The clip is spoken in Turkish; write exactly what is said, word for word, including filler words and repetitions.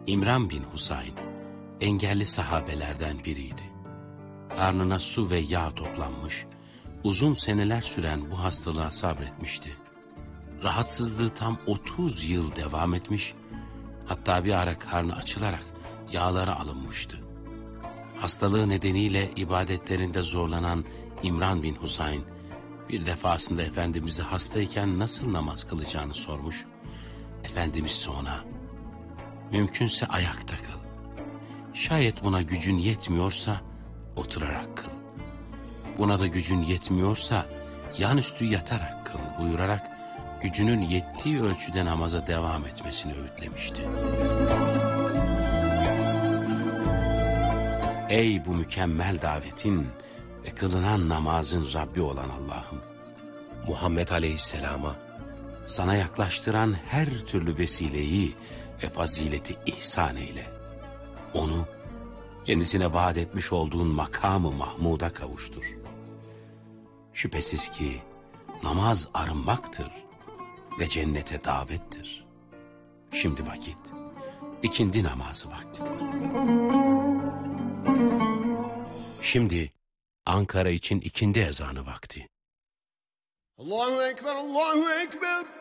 İmran bin Husayn, engelli sahabelerden biriydi. Karnına su ve yağ toplanmış, uzun seneler süren bu hastalığa sabretmişti. Rahatsızlığı tam otuz yıl devam etmiş, hatta bir ara karnı açılarak yağları alınmıştı. Hastalığı nedeniyle ibadetlerinde zorlanan İmran bin Husayn, bir defasında Efendimiz'e hastayken nasıl namaz kılacağını sormuş. Efendimiz ise ona, mümkünse ayakta kıl. Şayet buna gücün yetmiyorsa oturarak kıl. Buna da gücün yetmiyorsa yanüstü yatarak kıl buyurarak gücünün yettiği ölçüde namaza devam etmesini öğütlemişti. Ey bu mükemmel davetin ve kılınan namazın Rabbi olan Allah'ım! Muhammed Aleyhisselam'a sana yaklaştıran her türlü vesileyi ve fazileti ihsan eyle. Onu kendisine vaat etmiş olduğun makamı Mahmud'a kavuştur. Şüphesiz ki namaz arınmaktır ve cennete davettir. Şimdi vakit, ikindi namazı vaktidir. Şimdi Ankara için ikindi ezanı vakti. Allahu Ekber, Allahu Ekber.